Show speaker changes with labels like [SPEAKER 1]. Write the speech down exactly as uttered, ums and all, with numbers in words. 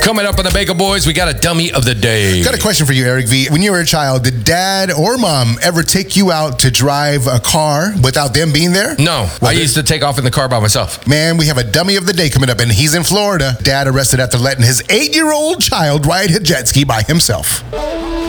[SPEAKER 1] Coming up on the Bagel Boys, we got a dummy of the day.
[SPEAKER 2] Got a question for you, Eric V. When you were a child, did dad or mom ever take you out to drive a car without them being there?
[SPEAKER 1] No,
[SPEAKER 2] Well,
[SPEAKER 1] I
[SPEAKER 2] there-
[SPEAKER 1] used to take off in the car by myself.
[SPEAKER 2] Man, we have a dummy of the day coming up, and he's in Florida. Dad arrested after letting his eight-year-old child ride a jet ski by himself.